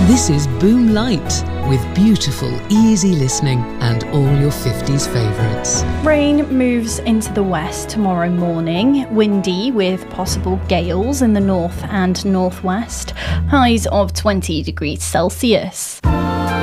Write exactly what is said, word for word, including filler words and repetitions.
This is Boom Light, with beautiful, easy listening and all your fifties favourites. Rain moves into the west tomorrow morning, windy with possible gales in the north and northwest, highs of twenty degrees Celsius.